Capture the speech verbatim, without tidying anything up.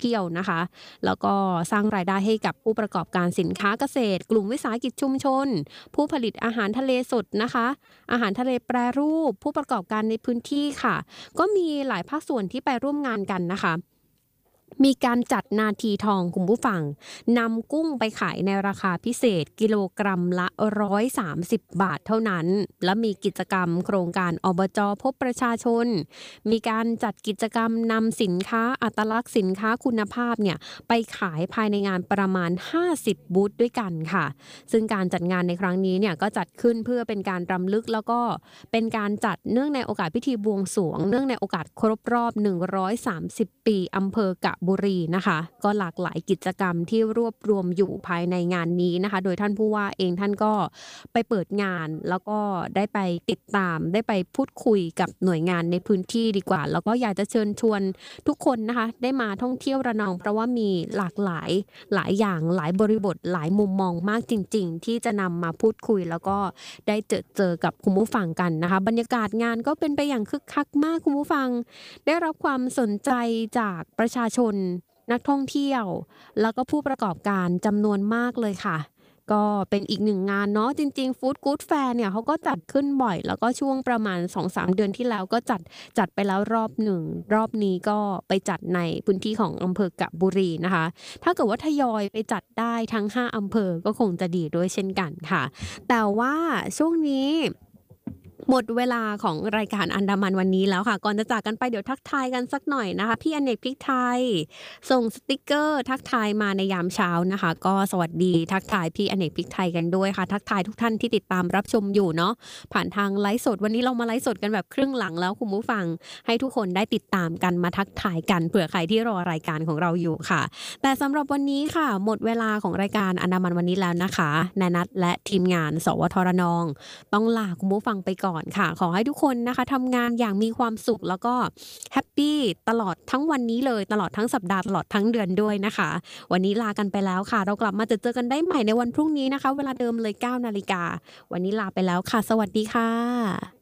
เที่ยวนะคะแล้วก็สร้างรายได้ให้กับผู้ประกอบการสินค้าเกษตรกลุ่มวิสาหกิจชุมชนผู้ผลิตอาหารทะเลสดนะคะอาหารทะเลแปรรูปผู้ประกอบการในพื้นที่ค่ะก็มีหลายภาคส่วนที่ไปร่วมงานกันนะคะมีการจัดนาทีทองคุณผู้ฟังนำกุ้งไปขายในราคาพิเศษกิโลกรัมละหนึ่งร้อยสามสิบ บาทเท่านั้นและมีกิจกรรมโครงการอบจพบประชาชนมีการจัดกิจกรรมนำสินค้าอัตลักษณ์สินค้าคุณภาพเนี่ยไปขายภายในงานประมาณห้าสิบบูธด้วยกันค่ะซึ่งการจัดงานในครั้งนี้เนี่ยก็จัดขึ้นเพื่อเป็นการรำลึกแล้วก็เป็นการจัดเนื่องในโอกาสพิธีบวงสรวงเนื่องในโอกาสครบรอบหนึ่งร้อยสามสิบปีอำเภอกะบุรีนะคะก็หลากหลายกิจกรรมที่รวบรวมอยู่ภายในงานนี้นะคะโดยท่านผู้ว่าเองท่านก็ไปเปิดงานแล้วก็ได้ไปติดตามได้ไปพูดคุยกับหน่วยงานในพื้นที่ดีกว่าแล้วก็อยากจะเชิญชวนทุกคนนะคะได้มาท่องเที่ยวระนองเพราะว่ามีหลากหลายหลายอย่างหลายบริบทหลายมุมมองมากจริงๆที่จะนำมาพูดคุยแล้วก็ได้เจอเจอกับคุณผู้ฟังกันนะคะบรรยากาศงานก็เป็นไปอย่างคึกคักมากคุณผู้ฟังได้รับความสนใจจากประชาชนนักท่องเที่ยวแล้วก็ผู้ประกอบการจำนวนมากเลยค่ะก็เป็นอีกหนึ่งงานเนาะจริงๆฟู้ดกู๊ดแฟร์เนี่ยเขาก็จัดขึ้นบ่อยแล้วก็ช่วงประมาณ สองถึงสาม เดือนที่แล้วก็จัดจัดไปแล้วรอบหนึ่งรอบนี้ก็ไปจัดในพื้นที่ของอำเภอกะบุรีนะคะถ้าเกิดว่าทยอยไปจัดได้ทั้งห้าอำเภอก็คงจะดีด้วยเช่นกันค่ะแต่ว่าช่วงนี้หมดเวลาของรายการอันดามันวันนี้แล้วค่ะก่อนจะจากกันไปเดี๋ยวทักทายกันสักหน่อยนะคะพี่อเนกพริกไทยส่งสติกเกอร์ทักทายมาในยามเช้านะคะก็สวัสดีทักทายพี่อเนกพริกไทยกันด้วยค่ะทักทายทุกท่านที่ติดตามรับชมอยู่เนาะผ่านทางไลฟ์สดวันนี้เรามาไลฟ์สดกันแบบครึ่งหลังแล้วคุณผู้ฟังให้ทุกคนได้ติดตามกันมาทักทายกันเผื่อใครที่รอรายการของเราอยู่ค่ะแต่สำหรับวันนี้ค่ะหมดเวลาของรายการอันดามันวันนี้แล้วนะคะแนนัทและทีมงานสวทระนองต้องลาคุณผู้ฟังไปก่อนค่ะขอให้ทุกคนนะคะทำงานอย่างมีความสุขแล้วก็แฮปปี้ตลอดทั้งวันนี้เลยตลอดทั้งสัปดาห์ตลอดทั้งเดือนด้วยนะคะวันนี้ลากันไปแล้วค่ะเรากลับมาเจอกันได้ใหม่ในวันพรุ่งนี้นะคะเวลาเดิมเลย เก้านาฬิกา วันนี้ลาไปแล้วค่ะสวัสดีค่ะ